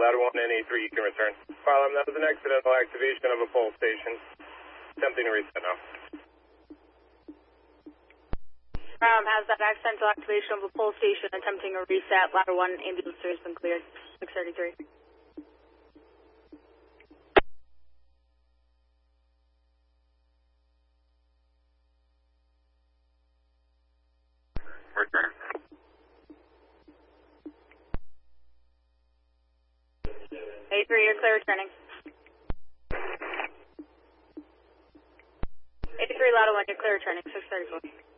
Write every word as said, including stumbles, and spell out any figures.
ladder one and A three, you can return. File that was an accidental activation of a pole station. Attempting to reset now. Um, has that accidental activation of a pole station attempting a reset. Ladder one ambulance has been cleared. six thirty-three. Return. A three, you're clear returning. A three, ladder one, you're clear returning. six thirty-four.